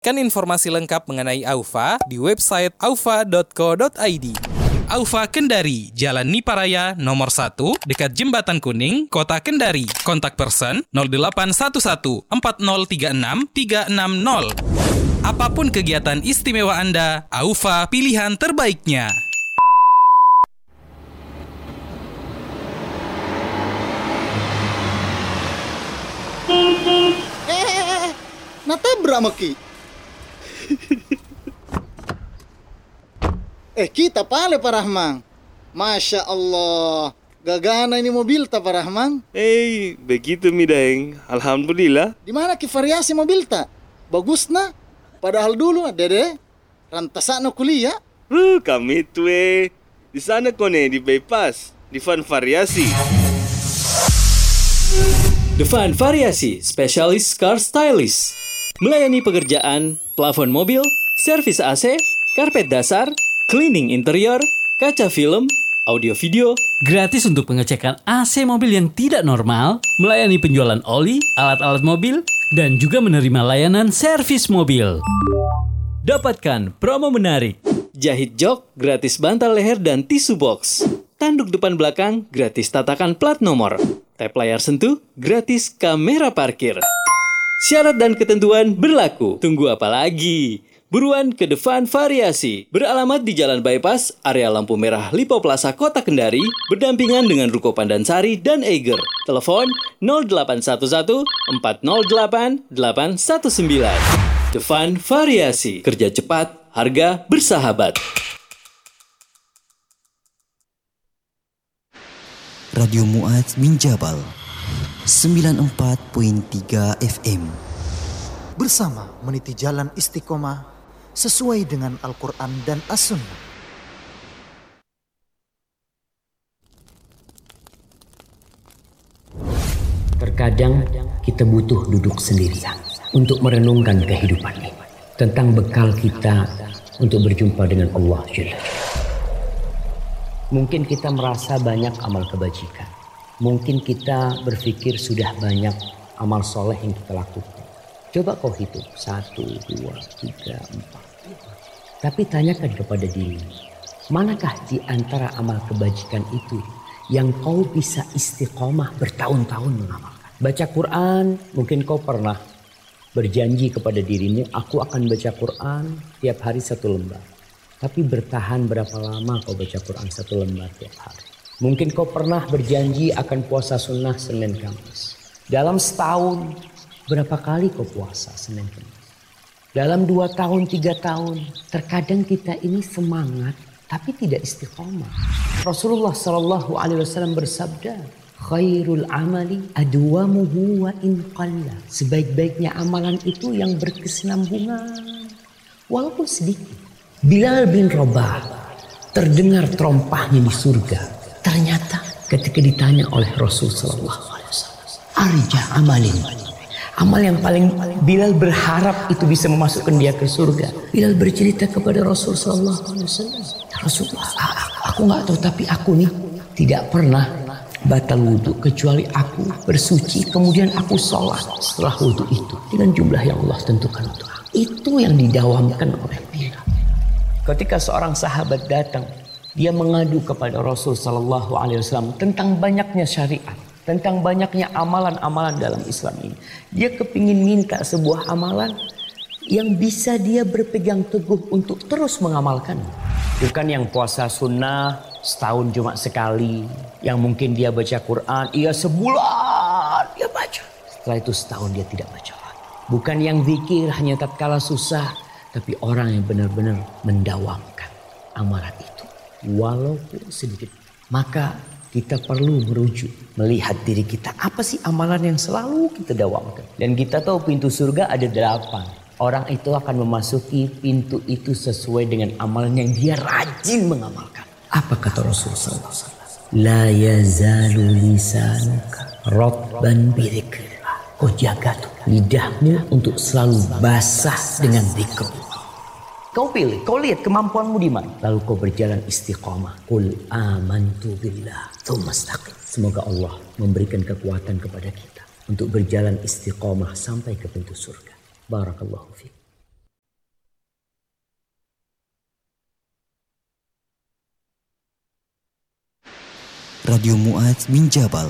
Dapatkan informasi lengkap mengenai AUFA di website aufa.co.id. AUFA Kendari, Jalan Niparaya nomor 1, dekat Jembatan Kuning, Kota Kendari. Kontak person 0811 4036 360. Apapun kegiatan istimewa Anda, AUFA pilihan terbaiknya. Natabrak maki. Kita pale Pak Rahman. Masya Allah, gagana ini mobil tak Pak Rahman? Begitu mi Daeng. Alhamdulillah. Di mana ki variasi mobil tak? Bagus na. Padahal dulu dede rantasana kuliah. Kami itu di sana kone di bypass, di Van Variasi. The Van Variasi, spesialis car stylist. Melayani pekerjaan, plafon mobil, servis AC, karpet dasar, cleaning interior, kaca film, audio video. Gratis untuk pengecekan AC mobil yang tidak normal, melayani penjualan oli, alat-alat mobil, dan juga menerima layanan servis mobil. Dapatkan promo menarik. Jahit jok, gratis bantal leher dan tisu box. Tanduk depan belakang, gratis tatakan plat nomor. Tap layar sentuh, gratis kamera parkir. Syarat dan ketentuan berlaku. Tunggu apa lagi? Buruan ke The Van Variasi. Beralamat di Jalan Bypass, area lampu merah Lipo Plaza Kota Kendari, berdampingan dengan Ruko Pandansari dan Eiger. Telepon 0811 408 819. The Van Variasi. Kerja cepat, harga bersahabat. Radio Mu'adz bin Jabal 94.3 FM. Bersama meniti jalan istiqomah sesuai dengan Al-Quran dan As-Sunnah. Terkadang kita butuh duduk sendirian untuk merenungkan kehidupan ini, tentang bekal kita untuk berjumpa dengan Allah Jalla Jalla. Mungkin kita merasa banyak amal kebajikan. Mungkin kita berpikir sudah banyak amal soleh yang kita lakukan. Coba kau hitung 1, 2, 3, 4. Tapi tanyakan kepada diri, manakah di antara amal kebajikan itu yang kau bisa istiqomah bertahun-tahun mengamalkan? Baca Quran, mungkin kau pernah berjanji kepada dirimu, aku akan baca Quran tiap hari 1 lembar. Tapi bertahan berapa lama kau baca Quran 1 lembar tiap hari? Mungkin kau pernah berjanji akan puasa sunnah Senin Kamis. Dalam setahun, berapa kali kau puasa Senin Kamis? Dalam 2 tahun, 3 tahun, terkadang kita ini semangat tapi tidak istiqomah. Rasulullah SAW bersabda, khairul amali adwamuhu wa in qalla. Sebaik-baiknya amalan itu yang berkesinambungan, walaupun sedikit. Bilal bin Rabah terdengar terompahnya di surga. Ternyata ketika ditanya oleh Rasul SAW, arja amalin, amal yang paling Bilal berharap itu bisa memasukkan dia ke surga. Bilal bercerita kepada Rasul SAW, Rasulullah, aku nggak tahu tapi aku nih tidak pernah batal wudhu kecuali aku bersuci kemudian aku sholat setelah wudhu itu dengan jumlah yang Allah tentukan untuk aku. Itu yang didawamkan oleh Bilal. Ketika seorang sahabat datang, dia mengadu kepada Rasul Sallallahu Alaihi Wasallam tentang banyaknya syariat, tentang banyaknya amalan-amalan dalam Islam ini. Dia kepingin minta sebuah amalan yang bisa dia berpegang teguh untuk terus mengamalkan. Bukan yang puasa sunnah setahun cuma sekali, yang mungkin dia baca Quran, ia sebulan dia baca. Setelah itu setahun dia tidak baca lagi. Bukan yang zikir hanya tatkala susah, tapi orang yang benar-benar mendawamkan amalan itu. Walaupun sedikit. Maka kita perlu merujuk, melihat diri kita. Apa sih amalan yang selalu kita dawamkan? Dan kita tahu pintu surga ada 8. Orang itu akan memasuki pintu itu sesuai dengan amalan yang dia rajin mengamalkan. Apa kata Rasulullah SAW? La yazalu lisanuka ratban bidzikrillah. Kau jaga tuh lidahmu untuk selalu basah dengan zikr. Kau pilih, kau lihat kemampuanmu di mana. Lalu kau berjalan istiqamah. Qul amantu billah tsumma istaqim. Semoga Allah memberikan kekuatan kepada kita untuk berjalan istiqamah sampai ke pintu surga. Barakallahu fiik. Radio Mu'adz bin Jabal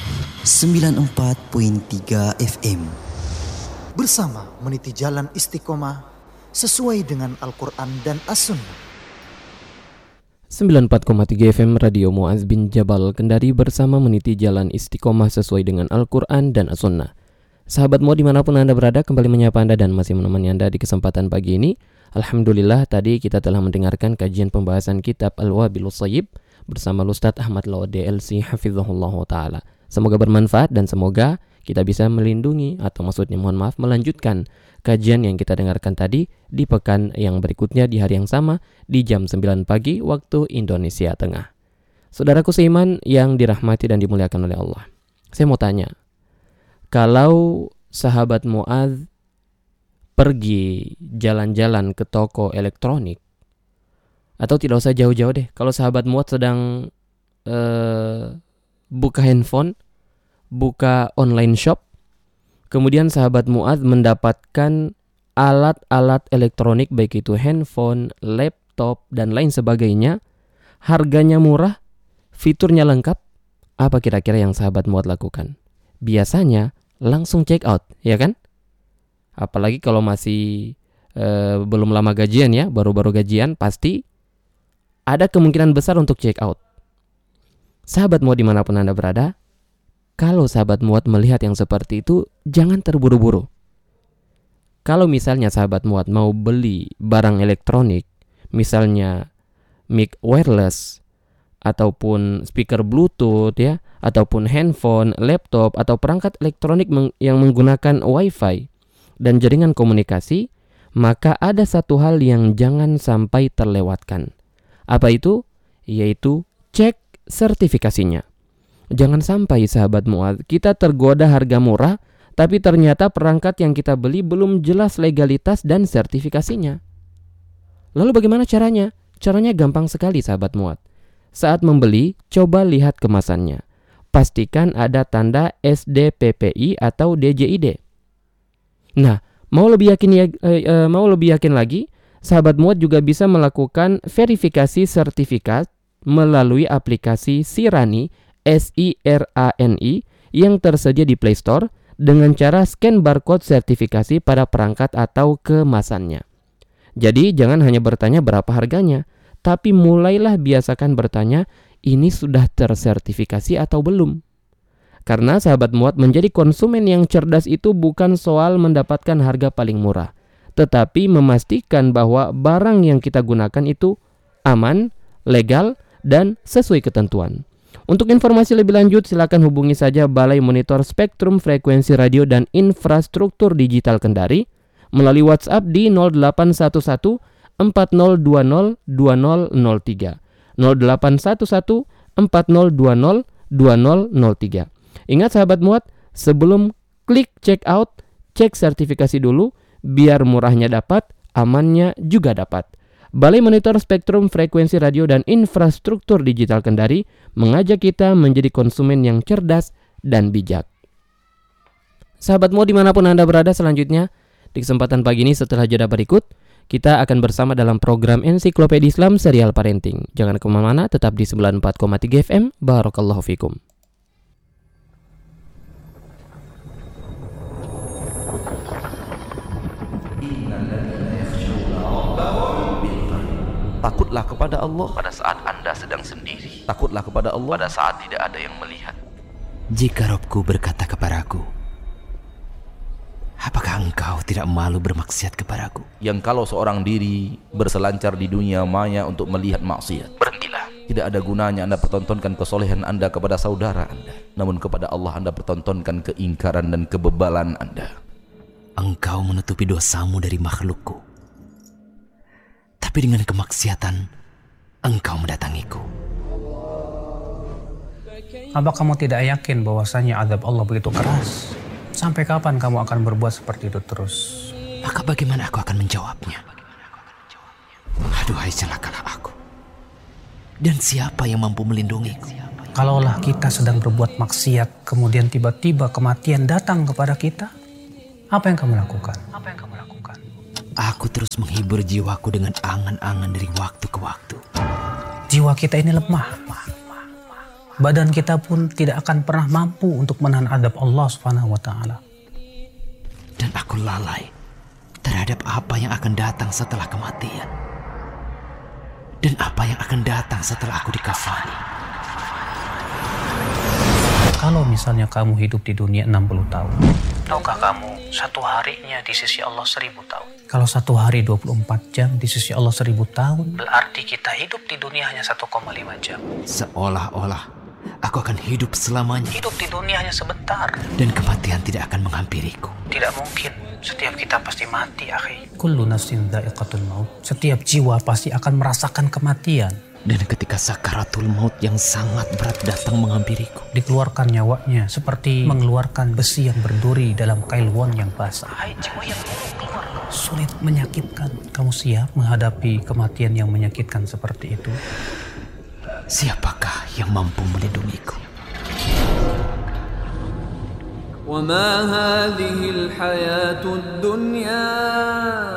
94.3 FM. Bersama meniti jalan istiqomah sesuai dengan Al-Quran dan As-Sunnah. 94,3 FM Radio Mu'adz bin Jabal Kendari bersama meniti jalan istiqomah sesuai dengan Al-Quran dan As-Sunnah. Sahabat Mu'adz dimanapun Anda berada, kembali menyapa Anda dan masih menemani Anda di kesempatan pagi ini. Alhamdulillah, tadi kita telah mendengarkan kajian pembahasan kitab Al-Wabilus Shayyib bersama Ustadz Ahmad Lawade LC Hafizahullah Ta'ala. Semoga bermanfaat dan semoga kita bisa melindungi atau maksudnya mohon maaf melanjutkan kajian yang kita dengarkan tadi di pekan yang berikutnya di hari yang sama di jam 9 pagi waktu Indonesia Tengah. Saudaraku seiman yang dirahmati dan dimuliakan oleh Allah, saya mau tanya, kalau sahabat Mu'adz pergi jalan-jalan ke toko elektronik, atau tidak usah jauh-jauh deh, kalau sahabat Mu'adz sedang buka handphone, buka online shop, kemudian sahabat Mu'adz mendapatkan alat-alat elektronik baik itu handphone, laptop, dan lain sebagainya, harganya murah, fiturnya lengkap, apa kira-kira yang sahabat Mu'adz lakukan? Biasanya langsung check out, ya kan? Apalagi kalau masih belum lama gajian ya, baru-baru gajian, pasti ada kemungkinan besar untuk check out. Sahabat Mu'adz dimanapun Anda berada, kalau sahabat Mu'adz melihat yang seperti itu, jangan terburu-buru. Kalau misalnya sahabat Mu'adz mau beli barang elektronik, misalnya mic wireless, ataupun speaker Bluetooth ya, ataupun handphone, laptop, atau perangkat elektronik yang menggunakan Wi-Fi dan jaringan komunikasi, maka ada satu hal yang jangan sampai terlewatkan. Apa itu? Yaitu cek sertifikasinya. Jangan sampai sahabat Mu'adz kita tergoda harga murah, tapi ternyata perangkat yang kita beli belum jelas legalitas dan sertifikasinya. Lalu bagaimana caranya? Caranya gampang sekali sahabat Mu'adz. Saat membeli, coba lihat kemasannya. Pastikan ada tanda SDPPI atau DJID. Nah, mau lebih yakin lagi, sahabat Mu'adz juga bisa melakukan verifikasi sertifikat melalui aplikasi Sirani, SIRANI, yang tersedia di Play Store dengan cara scan barcode sertifikasi pada perangkat atau kemasannya. Jadi jangan hanya bertanya berapa harganya, tapi mulailah biasakan bertanya, ini sudah tersertifikasi atau belum? Karena sahabat Mu'adz menjadi konsumen yang cerdas itu bukan soal mendapatkan harga paling murah, tetapi memastikan bahwa barang yang kita gunakan itu aman, legal, dan sesuai ketentuan. Untuk informasi lebih lanjut, silakan hubungi saja Balai Monitor Spektrum Frekuensi Radio dan Infrastruktur Digital Kendari melalui WhatsApp di 0811 4020 2003. 0811 4020 2003. Ingat sahabat Mu'adz, sebelum klik check out, cek sertifikasi dulu, biar murahnya dapat, amannya juga dapat. Balai Monitor Spektrum Frekuensi Radio dan Infrastruktur Digital Kendari mengajak kita menjadi konsumen yang cerdas dan bijak. Sahabat Mu'adz dimanapun Anda berada, selanjutnya di kesempatan pagi ini setelah jeda berikut, kita akan bersama dalam program Ensiklopedia Islam Serial Parenting. Jangan kemana-mana, tetap di 94,3 FM. Barakallahu fikum. Takutlah kepada Allah pada saat Anda sedang sendiri. Takutlah kepada Allah pada saat tidak ada yang melihat. Jika Robku berkata kepadaku, apakah engkau tidak malu bermaksiat kepadaku? Yang kalau seorang diri berselancar di dunia maya untuk melihat maksiat, berhentilah. Tidak ada gunanya Anda pertontonkan kesolehan Anda kepada saudara Anda, namun kepada Allah Anda pertontonkan keingkaran dan kebebalan Anda. Engkau menutupi dosamu dari makhlukku, tapi dengan kemaksiatan engkau mendatangiku. Apa kamu tidak yakin bahwasanya azab Allah begitu keras? Sampai kapan kamu akan berbuat seperti itu terus? Maka bagaimana aku akan menjawabnya? Aduhai celakalah aku. Dan siapa yang mampu melindungiku? Kalaulah kita sedang berbuat maksiat, kemudian tiba-tiba kematian datang kepada kita, apa yang kamu lakukan? Aku terus menghibur jiwaku dengan angan-angan dari waktu ke waktu. Jiwa kita ini lemah. Badan kita pun tidak akan pernah mampu untuk menahan adab Allah Subhanahu wa taala. Dan aku lalai terhadap apa yang akan datang setelah kematian. Dan apa yang akan datang setelah aku dikafani. Kalau misalnya kamu hidup di dunia 60 tahun, tahukah kamu satu harinya di sisi Allah 1000 tahun? Kalau satu hari 24 jam di sisi Allah 1000 tahun, berarti kita hidup di dunia hanya 1,5 jam. Seolah-olah aku akan hidup selamanya. Hidup di dunia hanya sebentar. Dan kematian tidak akan menghampiriku. Tidak mungkin. Setiap kita pasti mati, akhi. Kullu nafsin dha'iqatul maut. Setiap jiwa pasti akan merasakan kematian. Dan ketika sakaratul maut yang sangat berat datang menghampiriku, dikeluarkan nyawanya seperti mengeluarkan besi yang berduri dalam kail won yang basah. Sulit, menyakitkan. Kamu siap menghadapi kematian yang menyakitkan seperti itu? Siapakah yang mampu melindungiku? وما هذه الحياة الدنيا